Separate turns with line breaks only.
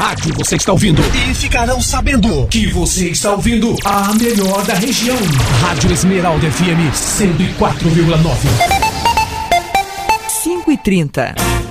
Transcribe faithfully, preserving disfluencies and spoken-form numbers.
rádio você está ouvindo.
E ficarão sabendo
que você está ouvindo a melhor da região. Rádio Esmeralda F M cento e quatro vírgula nove.
cinco e trinta.